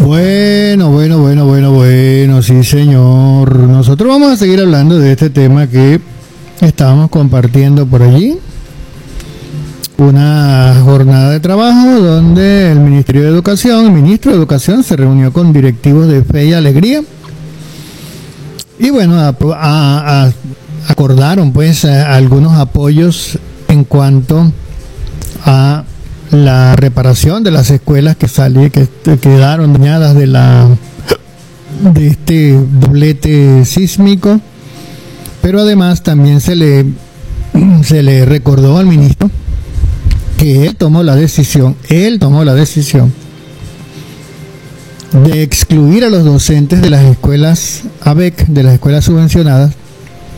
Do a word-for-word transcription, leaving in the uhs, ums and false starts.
Bueno, bueno, bueno, bueno, bueno, sí señor. Nosotros vamos a seguir hablando de este tema que estábamos compartiendo por allí. Una jornada de trabajo donde el Ministerio de Educación, el Ministro de Educación se reunió con directivos de Fe y Alegría. Y bueno, a, a, a, acordaron pues a, a algunos apoyos en cuanto a la reparación de las escuelas que salí, que quedaron dañadas de la de este doblete sísmico, pero además también se le se le recordó al ministro que él tomó la decisión, él tomó la decisión de excluir a los docentes de las escuelas A B E C, de las escuelas subvencionadas,